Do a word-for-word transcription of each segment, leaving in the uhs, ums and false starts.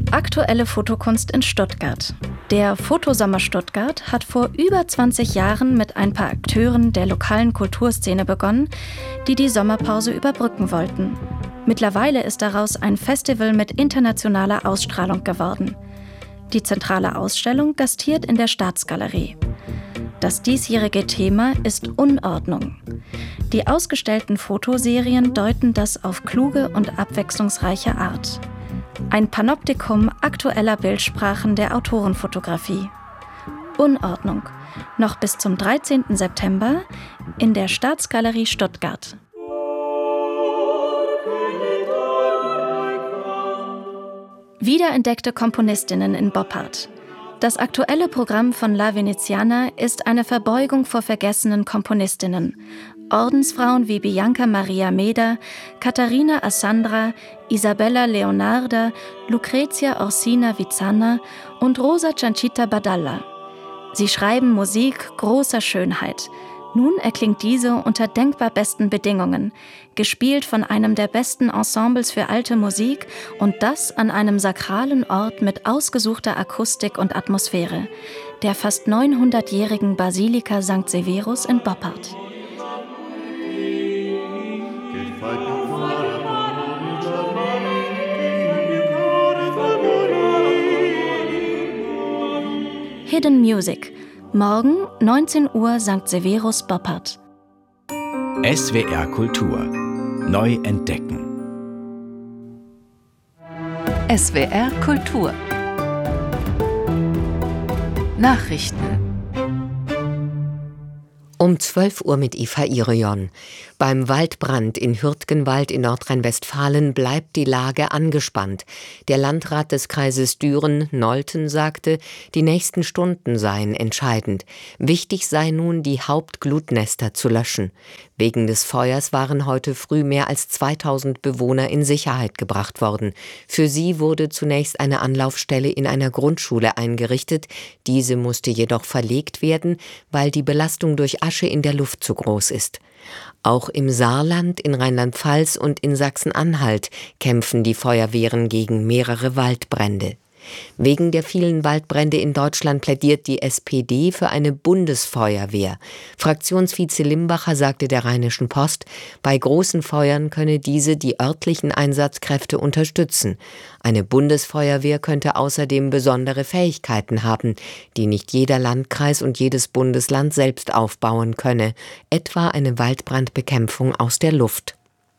Aktuelle Fotokunst in Stuttgart. Der Fotosommer Stuttgart hat vor über zwanzig Jahren mit ein paar Akteuren der lokalen Kulturszene begonnen, die die Sommerpause überbrücken wollten. Mittlerweile ist daraus ein Festival mit internationaler Ausstrahlung geworden. Die zentrale Ausstellung gastiert in der Staatsgalerie. Das diesjährige Thema ist Unordnung. Die ausgestellten Fotoserien deuten das auf kluge und abwechslungsreiche Art. Ein Panoptikum aktueller Bildsprachen der Autorenfotografie. Unordnung, noch bis zum dreizehnten September in der Staatsgalerie Stuttgart. Wiederentdeckte Komponistinnen in Boppard. Das aktuelle Programm von La Veneziana ist eine Verbeugung vor vergessenen Komponistinnen. Ordensfrauen wie Bianca Maria Meder, Katharina Assandra, Isabella Leonarda, Lucrezia Orsina Vizana und Rosa Ciancita Badalla. Sie schreiben Musik großer Schönheit. Nun erklingt diese unter denkbar besten Bedingungen, gespielt von einem der besten Ensembles für alte Musik und das an einem sakralen Ort mit ausgesuchter Akustik und Atmosphäre, der fast neunhundertjährigen Basilika Sankt Severus in Boppard. Hidden Music. Morgen, neunzehn Uhr, Sankt Severus, Boppard. S W R Kultur. Neu entdecken. S W R Kultur. Nachrichten. Um zwölf Uhr mit Eva Irion. Beim Waldbrand in Hürtgenwald in Nordrhein-Westfalen bleibt die Lage angespannt. Der Landrat des Kreises Düren, Nolten, sagte, die nächsten Stunden seien entscheidend. Wichtig sei nun, die Hauptglutnester zu löschen. Wegen des Feuers waren heute früh mehr als zweitausend Bewohner in Sicherheit gebracht worden. Für sie wurde zunächst eine Anlaufstelle in einer Grundschule eingerichtet. Diese musste jedoch verlegt werden, weil die Belastung durch Asche in der Luft zu groß ist. Auch im Saarland, in Rheinland-Pfalz und in Sachsen-Anhalt kämpfen die Feuerwehren gegen mehrere Waldbrände. Wegen der vielen Waldbrände in Deutschland plädiert die S P D für eine Bundesfeuerwehr. Fraktionsvize Limbacher sagte der Rheinischen Post, bei großen Feuern könne diese die örtlichen Einsatzkräfte unterstützen. Eine Bundesfeuerwehr könnte außerdem besondere Fähigkeiten haben, die nicht jeder Landkreis und jedes Bundesland selbst aufbauen könne, etwa eine Waldbrandbekämpfung aus der Luft.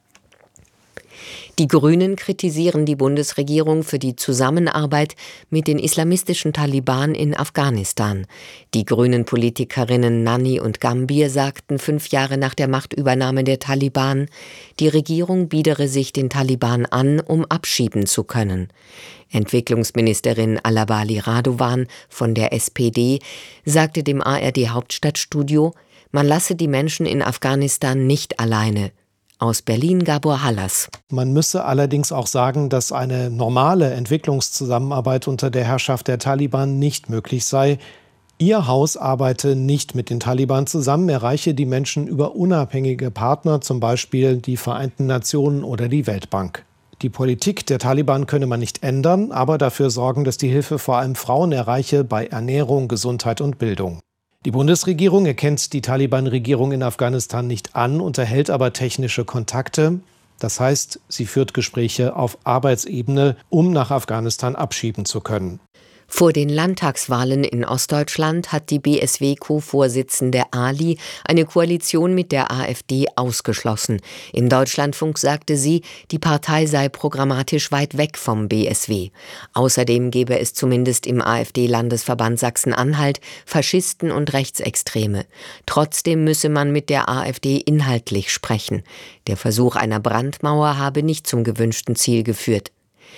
Die Grünen kritisieren die Bundesregierung für die Zusammenarbeit mit den islamistischen Taliban in Afghanistan. Die grünen Politikerinnen Nanni und Gambier sagten fünf Jahre nach der Machtübernahme der Taliban, die Regierung biedere sich den Taliban an, um abschieben zu können. Entwicklungsministerin Alawali Radovan von der S P D sagte dem A R D-Hauptstadtstudio, man lasse die Menschen in Afghanistan nicht alleine. Aus Berlin Gabor Hallas. Man müsse allerdings auch sagen, dass eine normale Entwicklungszusammenarbeit unter der Herrschaft der Taliban nicht möglich sei. Ihr Haus arbeite nicht mit den Taliban zusammen, erreiche die Menschen über unabhängige Partner, zum Beispiel die Vereinten Nationen oder die Weltbank. Die Politik der Taliban könne man nicht ändern, aber dafür sorgen, dass die Hilfe vor allem Frauen erreiche bei Ernährung, Gesundheit und Bildung. Die Bundesregierung erkennt die Taliban-Regierung in Afghanistan nicht an, unterhält aber technische Kontakte. Das heißt, sie führt Gespräche auf Arbeitsebene, um nach Afghanistan abschieben zu können. Vor den Landtagswahlen in Ostdeutschland hat die B S W-Co-Vorsitzende Ali eine Koalition mit der AfD ausgeschlossen. Im Deutschlandfunk sagte sie, die Partei sei programmatisch weit weg vom B S W. Außerdem gebe es zumindest im AfD-Landesverband Sachsen-Anhalt Faschisten und Rechtsextreme. Trotzdem müsse man mit der AfD inhaltlich sprechen. Der Versuch einer Brandmauer habe nicht zum gewünschten Ziel geführt.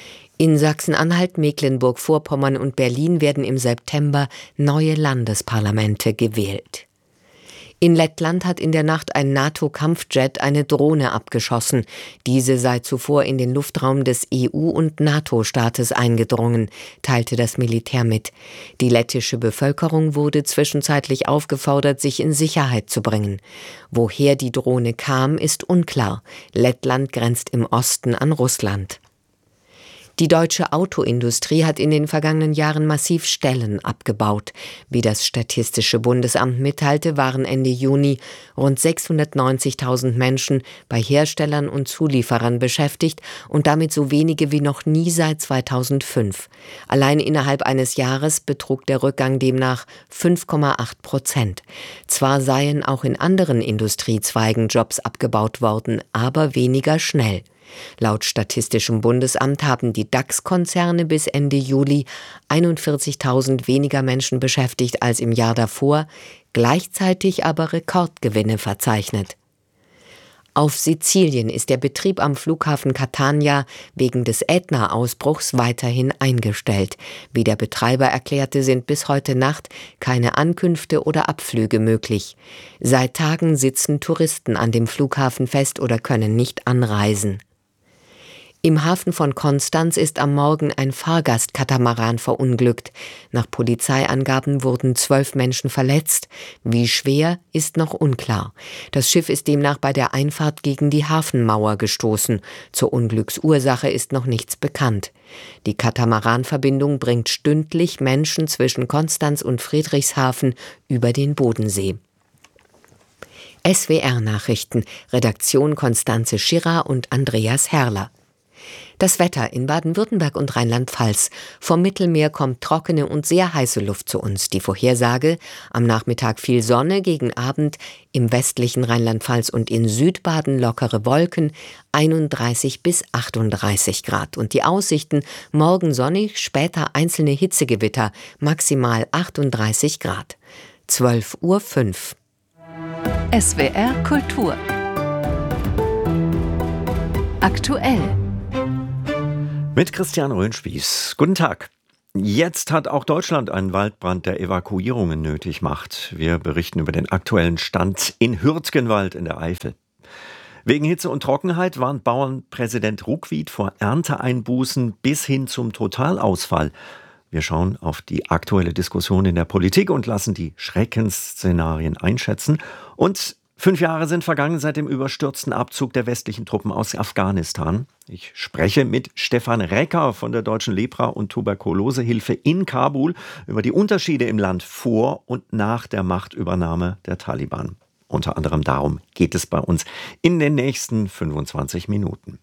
In Sachsen-Anhalt, Mecklenburg-Vorpommern und Berlin werden im September neue Landesparlamente gewählt. In Lettland hat in der Nacht ein NATO-Kampfjet eine Drohne abgeschossen. Diese sei zuvor in den Luftraum des E U- und NATO-Staates eingedrungen, teilte das Militär mit. Die lettische Bevölkerung wurde zwischenzeitlich aufgefordert, sich in Sicherheit zu bringen. Woher die Drohne kam, ist unklar. Lettland grenzt im Osten an Russland. Die deutsche Autoindustrie hat in den vergangenen Jahren massiv Stellen abgebaut. Wie das Statistische Bundesamt mitteilte, waren Ende Juni rund sechshundertneunzigtausend Menschen bei Herstellern und Zulieferern beschäftigt und damit so wenige wie noch nie seit zweitausendfünf. Allein innerhalb eines Jahres betrug der Rückgang demnach fünf Komma acht Prozent. Zwar seien auch in anderen Industriezweigen Jobs abgebaut worden, aber weniger schnell. Laut Statistischem Bundesamt haben die DAX-Konzerne bis Ende Juli einundvierzigtausend weniger Menschen beschäftigt als im Jahr davor, gleichzeitig aber Rekordgewinne verzeichnet. Auf Sizilien ist der Betrieb am Flughafen Catania wegen des Ätna-Ausbruchs weiterhin eingestellt. Wie der Betreiber erklärte, sind bis heute Nacht keine Ankünfte oder Abflüge möglich. Seit Tagen sitzen Touristen an dem Flughafen fest oder können nicht anreisen. Im Hafen von Konstanz ist am Morgen ein Fahrgastkatamaran verunglückt. Nach Polizeiangaben wurden zwölf Menschen verletzt. Wie schwer, ist noch unklar. Das Schiff ist demnach bei der Einfahrt gegen die Hafenmauer gestoßen. Zur Unglücksursache ist noch nichts bekannt. Die Katamaranverbindung bringt stündlich Menschen zwischen Konstanz und Friedrichshafen über den Bodensee. S W R-Nachrichten, Redaktion Konstanze Schirra und Andreas Herrler. Das Wetter in Baden-Württemberg und Rheinland-Pfalz. Vom Mittelmeer kommt trockene und sehr heiße Luft zu uns. Die Vorhersage: am Nachmittag viel Sonne, gegen Abend im westlichen Rheinland-Pfalz und in Südbaden lockere Wolken, einunddreißig bis achtunddreißig Grad. Und die Aussichten: morgen sonnig, später einzelne Hitzegewitter, maximal achtunddreißig Grad. zwölf Uhr fünf. S W R Kultur. Aktuell. Mit Christian Röhnspieß. Guten Tag. Jetzt hat auch Deutschland einen Waldbrand, der Evakuierungen nötig macht. Wir berichten über den aktuellen Stand in Hürtgenwald in der Eifel. Wegen Hitze und Trockenheit warnt Bauernpräsident Ruckwied vor Ernteeinbußen bis hin zum Totalausfall. Wir schauen auf die aktuelle Diskussion in der Politik und lassen die Schreckensszenarien einschätzen. Und Fünf Jahre sind vergangen seit dem überstürzten Abzug der westlichen Truppen aus Afghanistan. Ich spreche mit Stefan Recker von der Deutschen Lepra- und Tuberkulosehilfe in Kabul über die Unterschiede im Land vor und nach der Machtübernahme der Taliban. Unter anderem darum geht es bei uns in den nächsten fünfundzwanzig Minuten.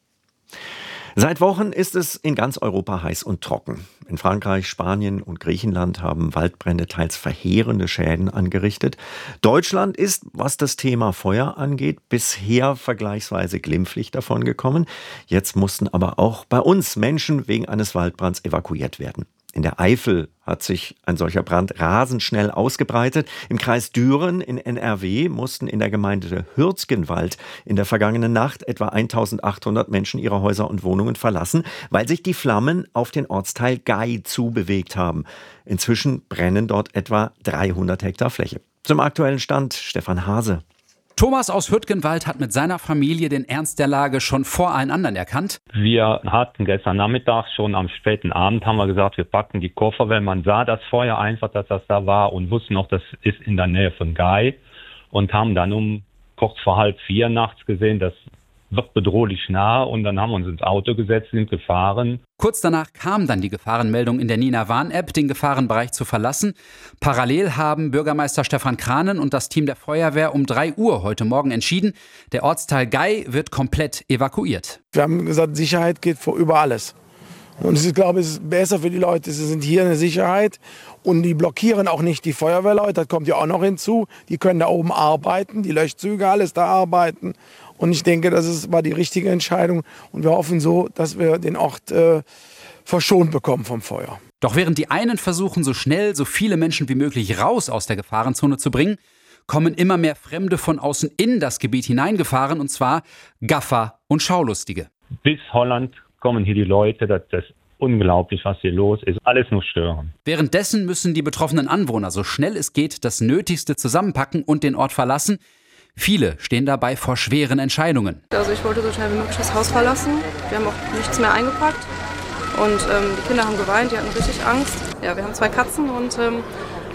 Seit Wochen ist es in ganz Europa heiß und trocken. In Frankreich, Spanien und Griechenland haben Waldbrände teils verheerende Schäden angerichtet. Deutschland ist, was das Thema Feuer angeht, bisher vergleichsweise glimpflich davongekommen. Jetzt mussten aber auch bei uns Menschen wegen eines Waldbrands evakuiert werden. In der Eifel hat sich ein solcher Brand rasend schnell ausgebreitet. Im Kreis Düren in N R W mussten in der Gemeinde Hürtgenwald in der vergangenen Nacht etwa eintausendachthundert Menschen ihre Häuser und Wohnungen verlassen, weil sich die Flammen auf den Ortsteil Gay zubewegt haben. Inzwischen brennen dort etwa dreihundert Hektar Fläche. Zum aktuellen Stand Stefan Hase. Thomas aus Hürtgenwald hat mit seiner Familie den Ernst der Lage schon vor allen anderen erkannt. Wir hatten gestern Nachmittag, schon am späten Abend, haben wir gesagt, wir packen die Koffer, weil man sah das Feuer einfach, dass das da war und wussten noch, das ist in der Nähe von Gay und haben dann um kurz vor halb vier nachts gesehen, das wird bedrohlich nah und dann haben wir uns ins Auto gesetzt, sind gefahren. Kurz danach kam dann die Gefahrenmeldung in der Nina Warn-App, den Gefahrenbereich zu verlassen. Parallel haben Bürgermeister Stefan Kranen und das Team der Feuerwehr um drei Uhr heute Morgen entschieden, der Ortsteil Gay wird komplett evakuiert. Wir haben gesagt, Sicherheit geht vor über alles. Und ich glaube, es ist besser für die Leute, sie sind hier in der Sicherheit und die blockieren auch nicht die Feuerwehrleute, das kommt ja auch noch hinzu. Die können da oben arbeiten, die Löschzüge, alles da arbeiten. Und ich denke, das ist, war die richtige Entscheidung und wir hoffen so, dass wir den Ort äh, verschont bekommen vom Feuer. Doch während die einen versuchen, so schnell so viele Menschen wie möglich raus aus der Gefahrenzone zu bringen, kommen immer mehr Fremde von außen in das Gebiet hineingefahren, und zwar Gaffer und Schaulustige. Bis Holland kommen hier die Leute, das, das ist unglaublich, was hier los ist. Alles nur stören. Währenddessen müssen die betroffenen Anwohner so schnell es geht das Nötigste zusammenpacken und den Ort verlassen. Viele stehen dabei vor schweren Entscheidungen. Also ich wollte so schnell wie möglich das Haus verlassen. Wir haben auch nichts mehr eingepackt und ähm, die Kinder haben geweint, die hatten richtig Angst. Ja, wir haben zwei Katzen und ähm,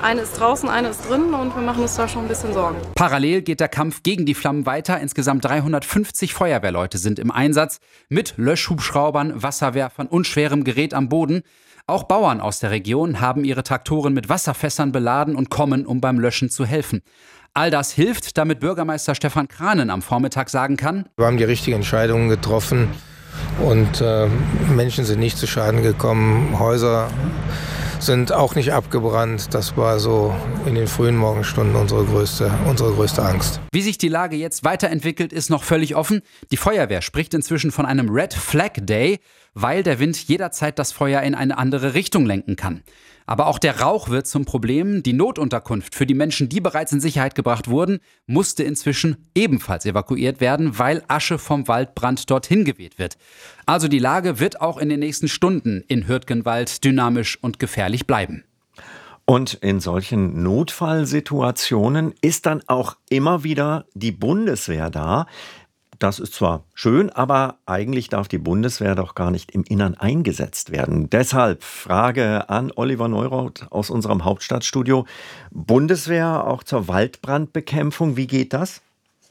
Eine ist draußen, eine ist drin und wir machen uns da schon ein bisschen Sorgen. Parallel geht der Kampf gegen die Flammen weiter. Insgesamt dreihundertfünfzig Feuerwehrleute sind im Einsatz mit Löschhubschraubern, Wasserwerfern und schwerem Gerät am Boden. Auch Bauern aus der Region haben ihre Traktoren mit Wasserfässern beladen und kommen, um beim Löschen zu helfen. All das hilft, damit Bürgermeister Stefan Kranen am Vormittag sagen kann: Wir haben die richtigen Entscheidungen getroffen und äh, Menschen sind nicht zu Schaden gekommen, Häuser sind auch nicht abgebrannt. Das war so in den frühen Morgenstunden unsere größte, unsere größte Angst. Wie sich die Lage jetzt weiterentwickelt, ist noch völlig offen. Die Feuerwehr spricht inzwischen von einem Red Flag Day, weil der Wind jederzeit das Feuer in eine andere Richtung lenken kann. Aber auch der Rauch wird zum Problem. Die Notunterkunft für die Menschen, die bereits in Sicherheit gebracht wurden, musste inzwischen ebenfalls evakuiert werden, weil Asche vom Waldbrand dorthin geweht wird. Also die Lage wird auch in den nächsten Stunden in Hürtgenwald dynamisch und gefährlich bleiben. Und in solchen Notfallsituationen ist dann auch immer wieder die Bundeswehr da. Das ist zwar schön, aber eigentlich darf die Bundeswehr doch gar nicht im Innern eingesetzt werden. Deshalb Frage an Oliver Neuroth aus unserem Hauptstadtstudio. Bundeswehr auch zur Waldbrandbekämpfung, wie geht das?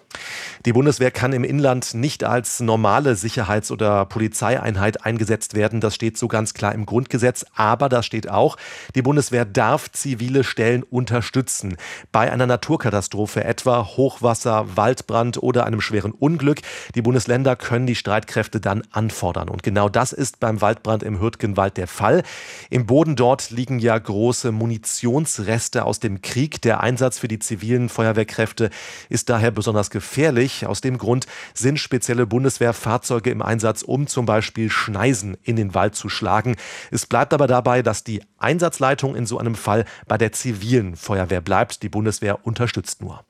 Die Bundeswehr kann im Inland nicht als normale Sicherheits- oder Polizeieinheit eingesetzt werden. Das steht so ganz klar im Grundgesetz. Aber da steht auch, die Bundeswehr darf zivile Stellen unterstützen. Bei einer Naturkatastrophe, etwa Hochwasser, Waldbrand oder einem schweren Unglück. Die Bundesländer können die Streitkräfte dann anfordern. Und genau das ist beim Waldbrand im Hürtgenwald der Fall. Im Boden dort liegen ja große Munitionsreste aus dem Krieg. Der Einsatz für die zivilen Feuerwehrkräfte ist daher besonders gefährlich. Aus dem Grund sind spezielle Bundeswehrfahrzeuge im Einsatz, um zum Beispiel Schneisen in den Wald zu schlagen. Es bleibt aber dabei, dass die Einsatzleitung in so einem Fall bei der zivilen Feuerwehr bleibt. Die Bundeswehr unterstützt nur.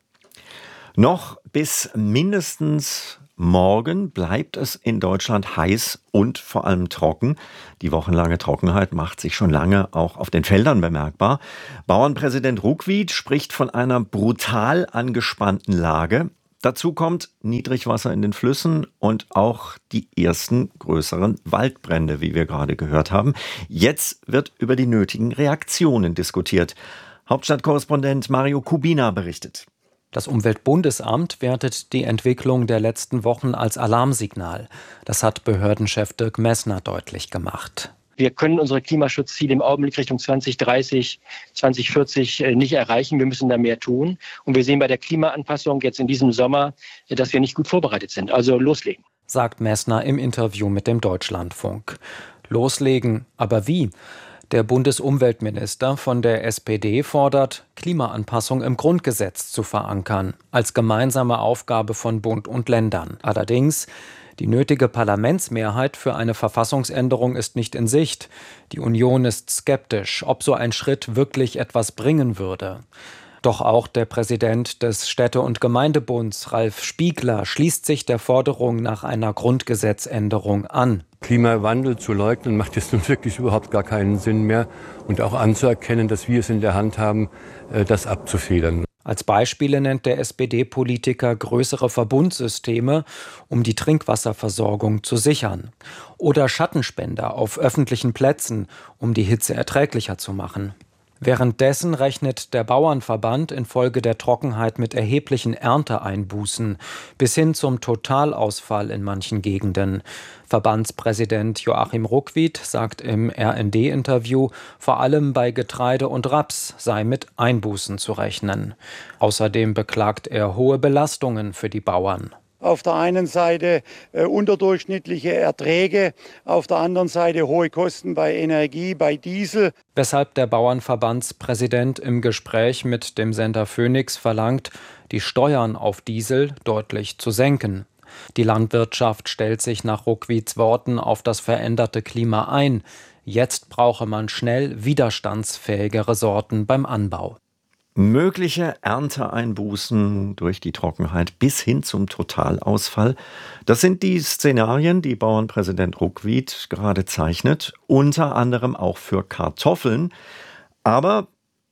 Noch bis mindestens morgen bleibt es in Deutschland heiß und vor allem trocken. Die wochenlange Trockenheit macht sich schon lange auch auf den Feldern bemerkbar. Bauernpräsident Ruckwied spricht von einer brutal angespannten Lage. Dazu kommt Niedrigwasser in den Flüssen und auch die ersten größeren Waldbrände, wie wir gerade gehört haben. Jetzt wird über die nötigen Reaktionen diskutiert. Hauptstadtkorrespondent Mario Kubina berichtet. Das Umweltbundesamt wertet die Entwicklung der letzten Wochen als Alarmsignal. Das hat Behördenchef Dirk Messner deutlich gemacht. Wir können unsere Klimaschutzziele im Augenblick Richtung zwanzig dreißig, zwanzig vierzig nicht erreichen. Wir müssen da mehr tun. Und wir sehen bei der Klimaanpassung jetzt in diesem Sommer, dass wir nicht gut vorbereitet sind. Also loslegen. Sagt Messner im Interview mit dem Deutschlandfunk. Loslegen, aber wie? Der Bundesumweltminister von der S P D fordert, Klimaanpassung im Grundgesetz zu verankern, als gemeinsame Aufgabe von Bund und Ländern. Allerdings, die nötige Parlamentsmehrheit für eine Verfassungsänderung ist nicht in Sicht. Die Union ist skeptisch, ob so ein Schritt wirklich etwas bringen würde. Doch auch der Präsident des Städte- und Gemeindebunds, Ralf Spiegler, schließt sich der Forderung nach einer Grundgesetzänderung an. Klimawandel zu leugnen, macht jetzt nun wirklich überhaupt gar keinen Sinn mehr. Und auch anzuerkennen, dass wir es in der Hand haben, das abzufedern. Als Beispiele nennt der S P D-Politiker größere Verbundsysteme, um die Trinkwasserversorgung zu sichern. Oder Schattenspender auf öffentlichen Plätzen, um die Hitze erträglicher zu machen. Währenddessen rechnet der Bauernverband infolge der Trockenheit mit erheblichen Ernteeinbußen bis hin zum Totalausfall in manchen Gegenden. Verbandspräsident Joachim Ruckwied sagt im R N D-Interview, vor allem bei Getreide und Raps sei mit Einbußen zu rechnen. Außerdem beklagt er hohe Belastungen für die Bauern. Auf der einen Seite äh, unterdurchschnittliche Erträge, auf der anderen Seite hohe Kosten bei Energie, bei Diesel. Weshalb der Bauernverbandspräsident im Gespräch mit dem Sender Phoenix verlangt, die Steuern auf Diesel deutlich zu senken. Die Landwirtschaft stellt sich nach Ruckwieds Worten auf das veränderte Klima ein. Jetzt brauche man schnell widerstandsfähigere Sorten beim Anbau. Mögliche Ernteeinbußen durch die Trockenheit bis hin zum Totalausfall. Das sind die Szenarien, die Bauernpräsident Ruckwied gerade zeichnet, unter anderem auch für Kartoffeln. Aber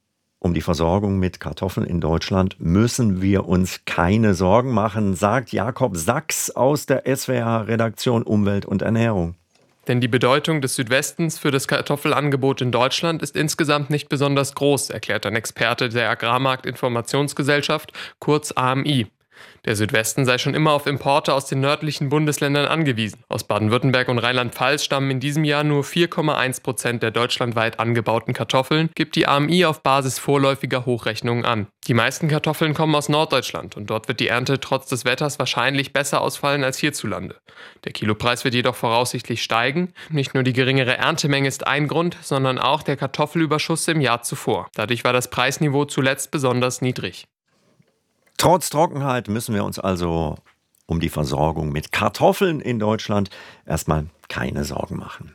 um die Versorgung mit Kartoffeln in Deutschland müssen wir uns keine Sorgen machen, sagt Jakob Sachs aus der S W R-Redaktion Umwelt und Ernährung. Denn die Bedeutung des Südwestens für das Kartoffelangebot in Deutschland ist insgesamt nicht besonders groß, erklärt ein Experte der Agrarmarktinformationsgesellschaft, kurz A M I. Der Südwesten sei schon immer auf Importe aus den nördlichen Bundesländern angewiesen. Aus Baden-Württemberg und Rheinland-Pfalz stammen in diesem Jahr nur vier Komma eins Prozent der deutschlandweit angebauten Kartoffeln, gibt die A M I auf Basis vorläufiger Hochrechnungen an. Die meisten Kartoffeln kommen aus Norddeutschland und dort wird die Ernte trotz des Wetters wahrscheinlich besser ausfallen als hierzulande. Der Kilopreis wird jedoch voraussichtlich steigen. Nicht nur die geringere Erntemenge ist ein Grund, sondern auch der Kartoffelüberschuss im Jahr zuvor. Dadurch war das Preisniveau zuletzt besonders niedrig. Trotz Trockenheit müssen wir uns also um die Versorgung mit Kartoffeln in Deutschland erstmal keine Sorgen machen.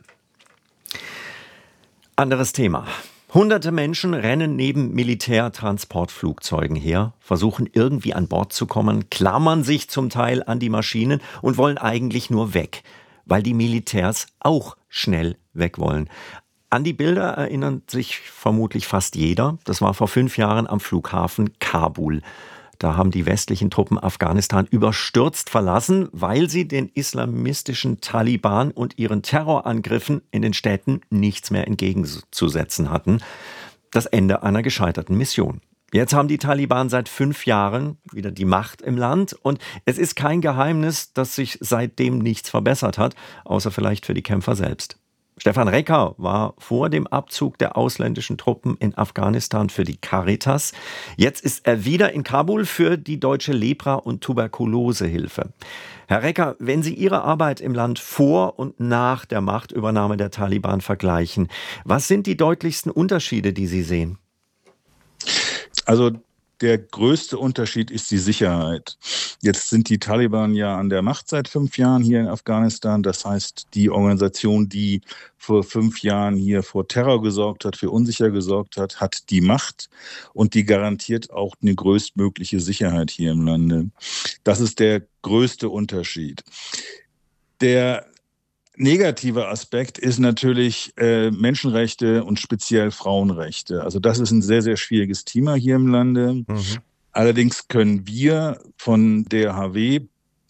Anderes Thema. Hunderte Menschen rennen neben Militärtransportflugzeugen her, versuchen irgendwie an Bord zu kommen, klammern sich zum Teil an die Maschinen und wollen eigentlich nur weg, weil die Militärs auch schnell weg wollen. An die Bilder erinnert sich vermutlich fast jeder. Das war vor fünf Jahren am Flughafen Kabul. Da haben die westlichen Truppen Afghanistan überstürzt verlassen, weil sie den islamistischen Taliban und ihren Terrorangriffen in den Städten nichts mehr entgegenzusetzen hatten. Das Ende einer gescheiterten Mission. Jetzt haben die Taliban seit fünf Jahren wieder die Macht im Land und es ist kein Geheimnis, dass sich seitdem nichts verbessert hat, außer vielleicht für die Kämpfer selbst. Stefan Recker war vor dem Abzug der ausländischen Truppen in Afghanistan für die Caritas. Jetzt ist er wieder in Kabul für die Deutsche Lepra- und Tuberkulosehilfe. Herr Recker, wenn Sie Ihre Arbeit im Land vor und nach der Machtübernahme der Taliban vergleichen, was sind die deutlichsten Unterschiede, die Sie sehen? Also der größte Unterschied ist die Sicherheit. Jetzt sind die Taliban ja an der Macht seit fünf Jahren hier in Afghanistan. Das heißt, die Organisation, die vor fünf Jahren hier vor Terror gesorgt hat, für Unsicherheit gesorgt hat, hat die Macht und die garantiert auch eine größtmögliche Sicherheit hier im Lande. Das ist der größte Unterschied. Der negativer Aspekt ist natürlich äh, Menschenrechte und speziell Frauenrechte. Also das ist ein sehr, sehr schwieriges Thema hier im Lande. Mhm. Allerdings können wir von D R H W